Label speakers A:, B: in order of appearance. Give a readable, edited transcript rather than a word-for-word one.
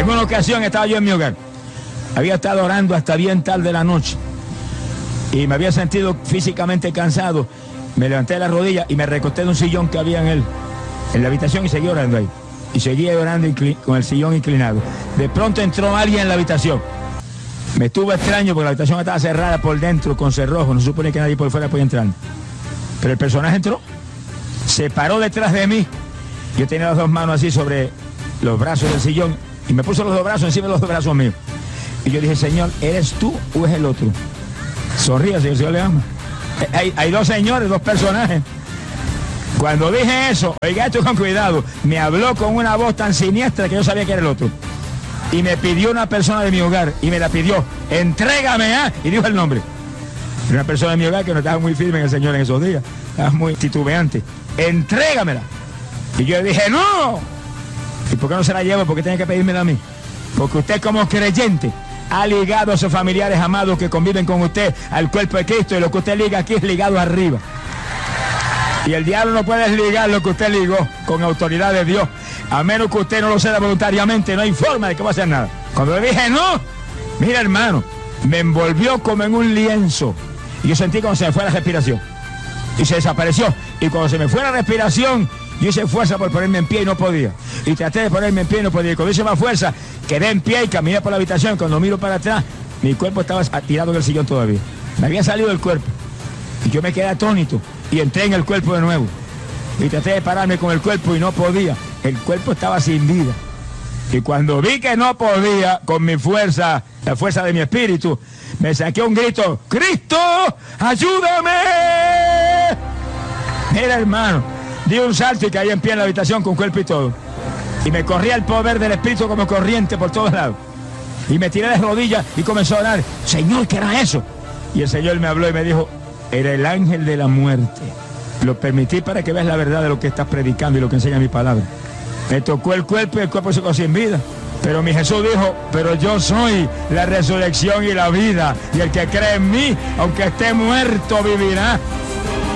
A: En una ocasión estaba yo en mi hogar. Había estado orando hasta bien tarde de la noche. Y me había sentido físicamente cansado. Me levanté de la rodilla y me recosté de un sillón que había en la habitación y seguí orando ahí. Y seguía orando con el sillón inclinado. De pronto entró alguien en la habitación. Me estuvo extraño porque la habitación estaba cerrada por dentro con cerrojo. No supone que nadie por fuera podía entrar. Pero el personaje entró, se paró detrás de mí. Yo tenía las dos manos así sobre los brazos del sillón y me puso los dos brazos encima de los dos brazos míos. Y yo dije, Señor, ¿eres tú o es el otro? Sonríe, si el Señor le ama. Hay dos señores, dos personajes. Cuando dije eso, oiga esto con cuidado, me habló con una voz tan siniestra que yo sabía que era el otro. Y me pidió una persona de mi hogar, y me la pidió, entrégame, y dijo el nombre. Era una persona de mi hogar que no estaba muy firme en el Señor en esos días, estaba muy titubeante. Entrégamela. Y yo le dije, no. ¿Y por qué no se la llevo? ¿Por qué tiene que pedírmela a mí? Porque usted como creyente ha ligado a sus familiares amados que conviven con usted al cuerpo de Cristo, y lo que usted liga aquí es ligado arriba. Y el diablo no puede ligar lo que usted ligó con autoridad de Dios. A menos que usted no lo ceda voluntariamente, no hay forma de que va a hacer nada. Cuando le dije no, mira hermano, me envolvió como en un lienzo. Y yo sentí como se me fue la respiración. Y se desapareció. Y cuando se me fue la respiración, yo hice fuerza por ponerme en pie y no podía. Y traté de ponerme en pie y no podía. Y cuando hice más fuerza, quedé en pie y caminé por la habitación. Cuando miro para atrás, mi cuerpo estaba tirado en el sillón todavía. Me había salido del cuerpo. Y yo me quedé atónito. Y entré en el cuerpo de nuevo. Y traté de pararme con el cuerpo y no podía. El cuerpo estaba sin vida. Y cuando vi que no podía, con mi fuerza, la fuerza de mi espíritu, me saqué un grito, ¡Cristo, ayúdame! Mira hermano, di un salto y caí en pie en la habitación con cuerpo y todo. Y me corría el poder del espíritu como corriente por todos lados. Y me tiré de rodillas y comenzó a orar, Señor, ¿qué era eso? Y el Señor me habló y me dijo, era el ángel de la muerte. Lo permití para que veas la verdad de lo que estás predicando y lo que enseña mi palabra. Me tocó el cuerpo y el cuerpo se quedó sin vida. Pero mi Jesús dijo, pero yo soy la resurrección y la vida. Y el que cree en mí, aunque esté muerto, vivirá.